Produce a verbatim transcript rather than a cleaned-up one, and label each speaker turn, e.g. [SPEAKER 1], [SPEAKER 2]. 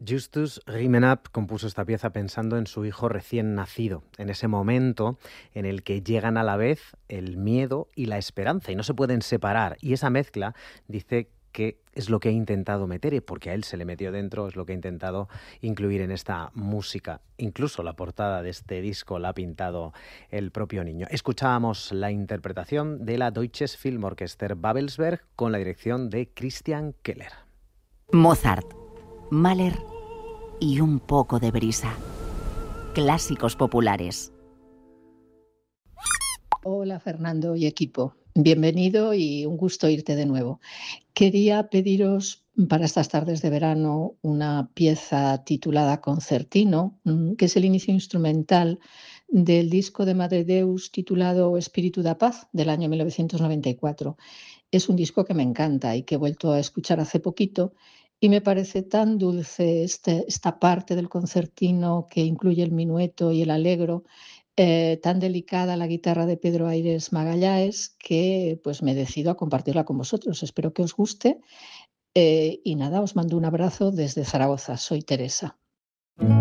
[SPEAKER 1] Justus Riemenap compuso esta pieza pensando en su hijo recién nacido, en ese momento en el que llegan a la vez el miedo y la esperanza y no se pueden separar. Y esa mezcla dice que es lo que he intentado meter, y porque a él se le metió dentro, es lo que he intentado incluir en esta música. Incluso la portada de este disco la ha pintado el propio niño. Escuchábamos la interpretación de la Deutsches Filmorchester Babelsberg con la dirección de Christian Keller.
[SPEAKER 2] Mozart, Mahler y un poco de brisa. Clásicos populares.
[SPEAKER 3] Hola Fernando y equipo, bienvenido y un gusto irte de nuevo. Quería pediros para estas tardes de verano una pieza titulada Concertino, que es el inicio instrumental del disco de Madre Deus titulado Espíritu da Paz del año mil novecientos noventa y cuatro. Es un disco que me encanta y que he vuelto a escuchar hace poquito y me parece tan dulce este, esta parte del concertino que incluye el minueto y el allegro. Eh, tan delicada la guitarra de Pedro Aires Magalhães que pues me decido a compartirla con vosotros. Espero que os guste eh, y nada, os mando un abrazo desde Zaragoza. Soy Teresa.